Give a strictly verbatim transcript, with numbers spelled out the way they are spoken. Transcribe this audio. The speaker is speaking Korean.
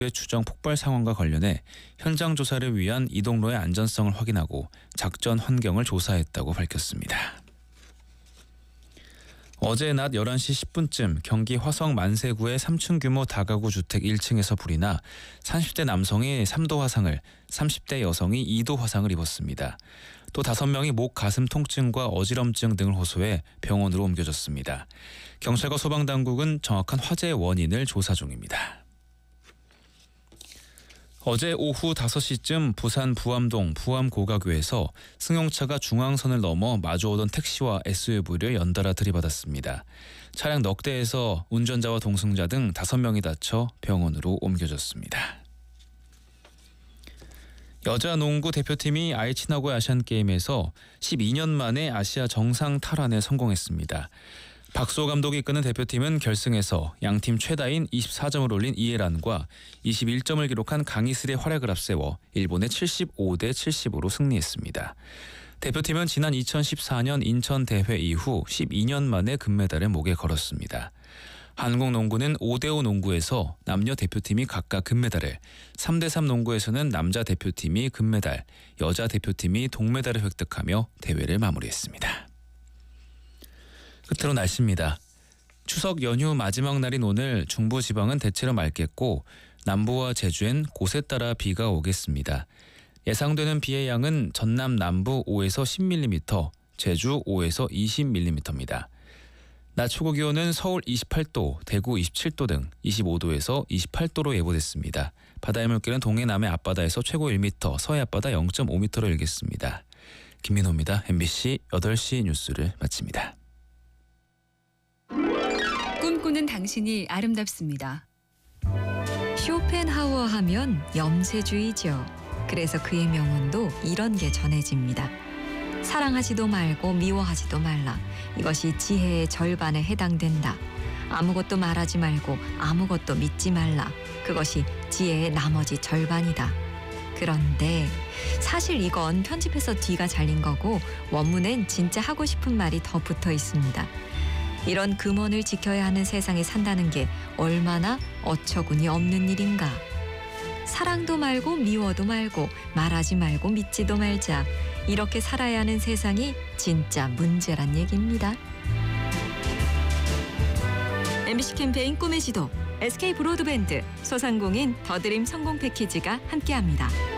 추정 폭발 상황과 관련해 현장 조사를 위한 이동로의 안전성을 확인하고 작전 환경을 조사했다고 밝혔습니다. 어제 낮 열한 시 십 분쯤 경기 화성 만세구의 삼 층 규모 다가구 주택 일 층에서 불이 나 삼십 대 남성이 삼 도 화상을, 삼십 대 여성이 이 도 화상을 입었습니다. 또 다섯 명이 목 가슴 통증과 어지럼증 등을 호소해 병원으로 옮겨졌습니다. 경찰과 소방당국은 정확한 화재의 원인을 조사 중입니다. 어제 오후 다섯 시쯤 부산 부암동 부암고가교에서 승용차가 중앙선을 넘어 마주오던 택시와 에스유브이를 연달아 들이받았습니다. 차량 넉 대에서 운전자와 동승자 등 다섯 명이 다쳐 병원으로 옮겨졌습니다. 여자 농구 대표팀이 아이치나고야 아시안게임에서 십이 년 만에 아시아 정상 탈환에 성공했습니다. 박수호 감독이 이끄는 대표팀은 결승에서 양팀 최다인 이십사 점을 올린 이해란과 이십일 점을 기록한 강희슬의 활약을 앞세워 일본의 칠십오 대 칠십오로 승리했습니다. 대표팀은 지난 이천십사 년 인천 대회 이후 십이 년 만에 금메달을 목에 걸었습니다. 한국 농구는 오 대 오 농구에서 남녀 대표팀이 각각 금메달을, 삼 대 삼 농구에서는 남자 대표팀이 금메달, 여자 대표팀이 동메달을 획득하며 대회를 마무리했습니다. 끝으로 날씨입니다. 추석 연휴 마지막 날인 오늘 중부지방은 대체로 맑겠고 남부와 제주엔 곳에 따라 비가 오겠습니다. 예상되는 비의 양은 전남 남부 오에서 십 밀리미터, 제주 오에서 이십 밀리미터입니다. 낮 최고 기온은 서울 이십팔 도, 대구 이십칠 도 등 이십오 도에서 이십팔 도로 예보됐습니다. 바다의 물결은 동해 남해 앞바다에서 최고 일 미터, 서해 앞바다 영 점 오 미터로 일겠습니다. 김민호입니다. 엠비씨 여덟 시 뉴스를 마칩니다. 꿈꾸는 당신이 아름답습니다. 쇼펜하우어 하면 염세주의죠. 그래서 그의 명언도 이런 게 전해집니다. 사랑하지도 말고 미워하지도 말라. 이것이 지혜의 절반에 해당된다. 아무것도 말하지 말고 아무것도 믿지 말라. 그것이 지혜의 나머지 절반이다. 그런데 사실 이건 편집해서 뒤가 잘린 거고 원문엔 진짜 하고 싶은 말이 더 붙어 있습니다. 이런 금원을 지켜야 하는 세상에 산다는 게 얼마나 어처구니 없는 일인가. 사랑도 말고 미워도 말고 말하지 말고 믿지도 말자. 이렇게 살아야 하는 세상이 진짜 문제란 얘기입니다. 엠비씨 캠페인 꿈의 지도, 에스케이 브로드밴드, 소상공인 더드림 성공 패키지가 함께합니다.